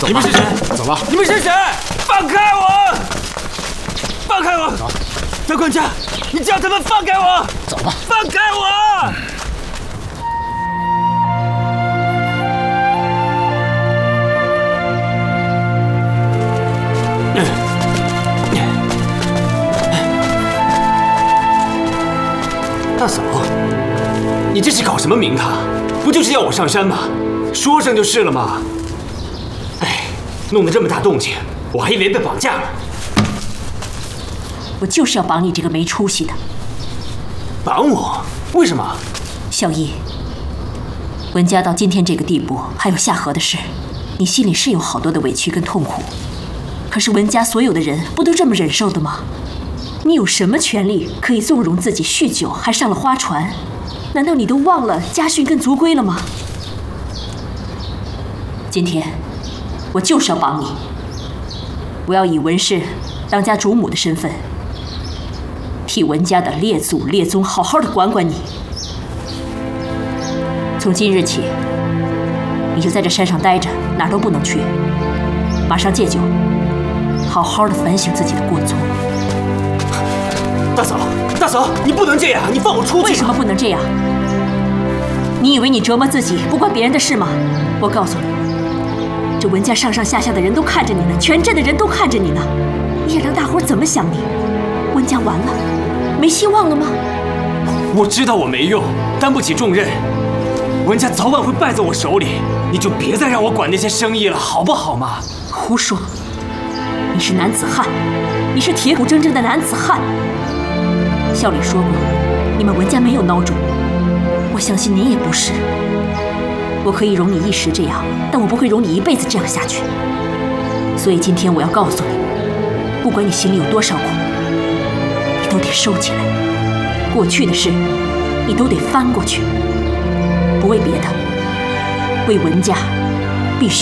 走吧。 你们是谁？ 走吧。 你们是谁？放开我！放开我！ 走。 张管家，你叫他们放开我！ 走吧。 放开我！大嫂，你这是搞什么名堂？不就是要我上山吗？说声就是了嘛。哎，弄得这么大动静，我还以为被绑架了。 我就是要绑你这个没出息的。 绑我？为什么？ 孝义，文家到今天这个地步，还有夏荷的事，你心里是有好多的委屈跟痛苦。可是文家所有的人不都这么忍受的吗？你有什么权利可以纵容自己酗酒，还上了花船？难道你都忘了家训跟族规了吗？今天，我就是要绑你。我要以文氏当家主母的身份，替文家的列祖列宗好好的管管你。从今日起，你就在这山上待着，哪儿都不能去。马上戒酒，好好的反省自己的过错。 大嫂，大嫂，你不能这样，你放我出去！ 为什么不能这样？你以为你折磨自己不关别人的事吗？我告诉你，这文家上上下下的人都看着你呢，全镇的人都看着你呢，你想让大伙怎么想你？文家完了，没希望了吗？ 我知道我没用，担不起重任，文家早晚会败在我手里，你就别再让我管那些生意了，好不好嘛？ 胡说！你是男子汉，你是铁骨铮铮的男子汉。孝礼说过，你们文家没有孬种，我相信你也不是。我可以容你一时这样，但我不会容你一辈子这样下去。所以今天我要告诉你，不管你心里有多少苦，你都得收起来。过去的事，你都得翻过去。不为别的，为文家，